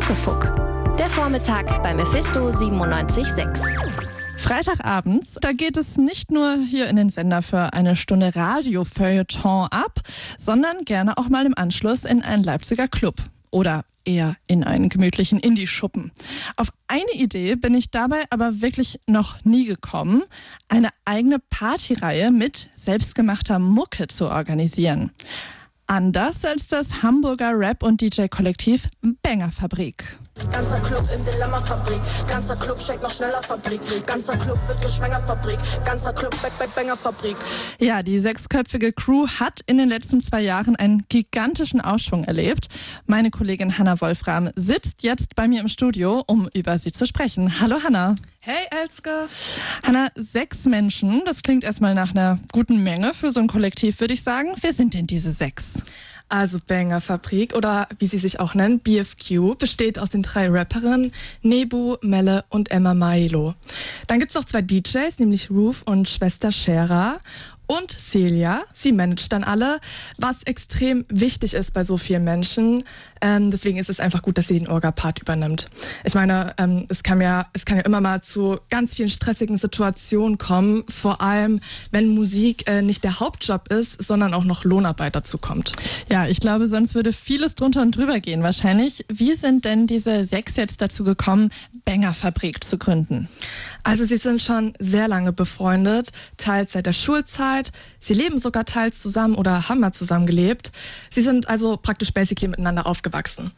Muckefuck. Der Vormittag bei Mephisto 97.6. Freitagabends, da geht es nicht nur hier in den Sender für eine Stunde Radio-Feuilleton ab, sondern gerne auch mal im Anschluss in einen Leipziger Club oder eher in einen gemütlichen Indie-Schuppen. Auf eine Idee bin ich dabei aber wirklich noch nie gekommen, eine eigene Partyreihe mit selbstgemachter Mucke zu organisieren. Anders als das Hamburger Rap- und DJ-Kollektiv Banger Fabrik. Ganzer Club in Dilemma-Fabrik, ganzer Club schenkt noch schneller Fabrik, ganzer Club wird geschwängert Fabrik, ganzer Club bei Banger Fabrik. Ja, die sechsköpfige Crew hat in den letzten 2 Jahren einen gigantischen Aufschwung erlebt. Meine Kollegin Hanna Wolfram sitzt jetzt bei mir im Studio, um über sie zu sprechen. Hallo Hanna. Hey Elske. Hanna, 6 Menschen, das klingt erstmal nach einer guten Menge für so ein Kollektiv, würde ich sagen. Wer sind denn diese 6? Also Banger Fabrik oder wie sie sich auch nennen, BFQ, besteht aus den 3 Rapperinnen Nebu, Melle und Emma Mailo. Dann gibt es noch 2 DJs, nämlich Roof und Schwester Scherer. Und Celia, sie managt dann alle, was extrem wichtig ist bei so vielen Menschen. Deswegen ist es einfach gut, dass sie den Orga-Part übernimmt. Ich meine, es kann ja immer mal zu ganz vielen stressigen Situationen kommen, vor allem wenn Musik nicht der Hauptjob ist, sondern auch noch Lohnarbeit dazu kommt. Ja, ich glaube, sonst würde vieles drunter und drüber gehen wahrscheinlich. Wie sind denn diese 6 jetzt dazu gekommen, Banger Fabrik zu gründen? Also sie sind schon sehr lange befreundet, teils seit der Schulzeit. Sie leben sogar teils zusammen oder haben mal zusammen gelebt. Sie sind also praktisch basically miteinander aufgewachsen.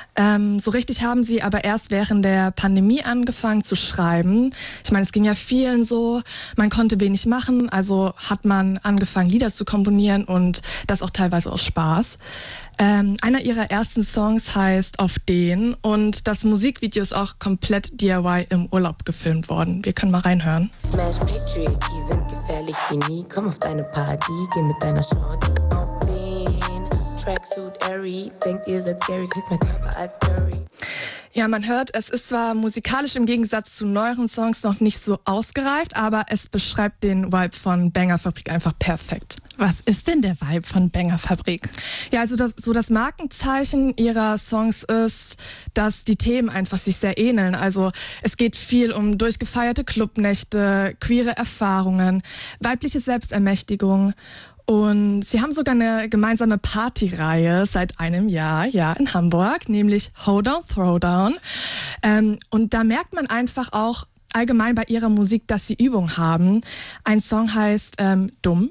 So richtig haben sie aber erst während der Pandemie angefangen zu schreiben. Ich meine, es ging ja vielen so, man konnte wenig machen, also hat man angefangen, Lieder zu komponieren und das auch teilweise aus Spaß. Einer ihrer ersten Songs heißt Auf den und das Musikvideo ist auch komplett DIY im Urlaub gefilmt worden. Wir können mal reinhören. Smash Patriarchy sind gefährlich wie nie. Komm auf deine Party, geh mit deiner Shorty auf den Tracksuit Airy. Denkt ihr seid scary, küsst mein Körper als Curry. Ja, man hört, es ist zwar musikalisch im Gegensatz zu neueren Songs noch nicht so ausgereift, aber es beschreibt den Vibe von Banger Fabrik einfach perfekt. Was ist denn der Vibe von Banger Fabrik? Ja, also das Markenzeichen ihrer Songs ist, dass die Themen einfach sich sehr ähneln. Also es geht viel um durchgefeierte Clubnächte, queere Erfahrungen, weibliche Selbstermächtigung. Und sie haben sogar eine gemeinsame Partyreihe seit einem Jahr, ja, in Hamburg, nämlich Hoedown Throwdown. Und da merkt man einfach auch allgemein bei ihrer Musik, dass sie Übung haben. Ein Song heißt Dumm,